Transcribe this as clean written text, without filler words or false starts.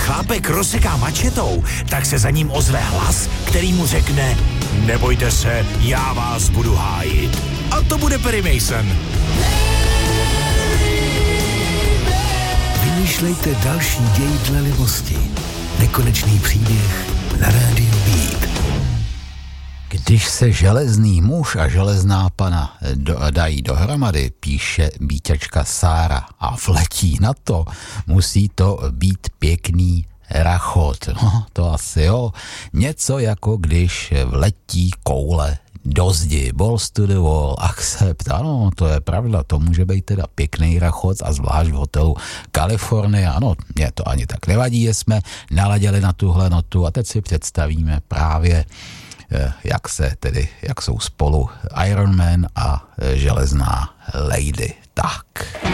chlápek rozseká mačetou, tak se za ním ozve hlas, který mu řekne: nebojte se, já vás budu hájit. A to bude Perry Mason. Vymýšlejte další děj dle libosti. Nekonečný příběh na rádiu Beat. Když se železný muž a železná pana dají dohromady, píše Bíťačka Sára, a vletí na to, musí to být pěkný rachot. No, to asi jo. Něco jako když vletí koule do zdi. Balls to the wall, accept. Ano, to je pravda, to může být teda pěkný rachot, a zvlášť v hotelu Kalifornie. Ano, mě to ani tak nevadí, jsme naladěli na tuhle notu, a teď si představíme právě, jak jsou spolu Iron Man a železná lady. Tak.